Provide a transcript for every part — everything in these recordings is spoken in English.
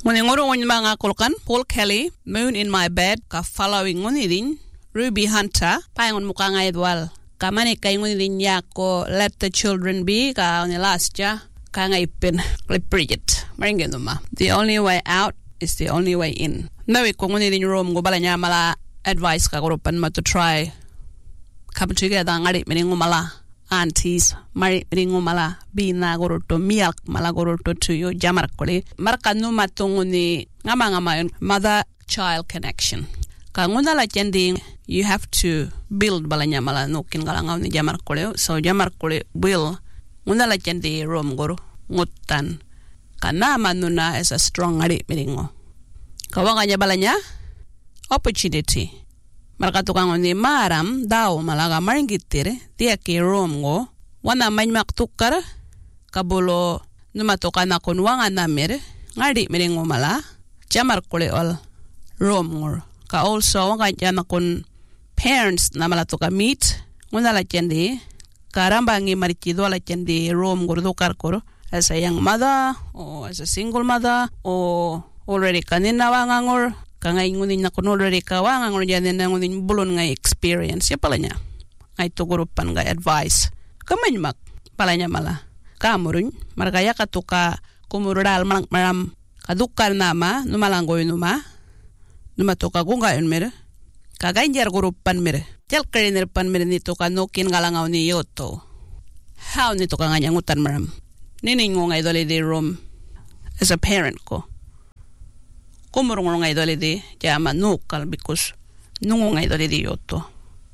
Nguni ngoro ngon mga kulkan, Paul Kelly, Moon in My Bed, ka following nguni din, Ruby Hunter, payangon muka nga idwal. Kamani kay nguni din ya ko Let the Children Be, ka nguni last ya, ka nga ipin, Bridget. Maringin numa. The only way out is the only way in. Nawi ko nguni din room, gubala niya mala advice ka gurupan mo to try come together ngari miningu mala. Aunties, mari ringu mala bina goroto milk mala goroto tuyo jamar kole marka numa tunguni ngama mother child connection kanguna la kendi you have to build balanya mala nokin galanga ni jamar kole so jamar kole will nguna la kendi rom goro ngutan kana manuna as a strong ngari miringo kawanga balanya opportunity marka tukang ni maram daw malaga maringitir dia ke romgo wana manyak tukar kabulo numatoka na kunwanga namer ngadi miringo mala jamar kule ol romgo ka also nga jana kun parents na mala tuka meet nguna la kendi karamba ngi marikido la kendi romgo dukar koro as a young mother or as a single mother or already kanina wangangor kangay ngunin na kunulari ka wang ang ngunin na ngunin bulon ngay experience ya pala niya ngay tugurupan ngay advice kamanyak pala niya mala kamurun markaya katuka kumurural maram kadukar nama numalanggoy numa numatuka gungayon mere kagaynjar gurupan mere tel kariner pan mere nito ka nokin galangaw ni yoto how nito ka nganyang utan maram niningo ngay dali di room as a parent ko kumurong ngay dali di jama nukal because nungo ngay dali di yoto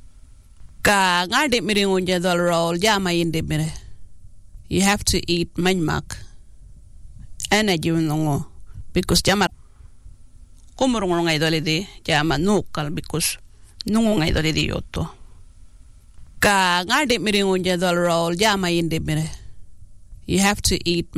ka ngade miringon jadal roll jama indi mire you have to eat manyak energy nungo because jama kumurong ngay dali di jama nukal because nungo ngay dali di yoto ka ngade miringon jadal roll jama indi mire you have to eat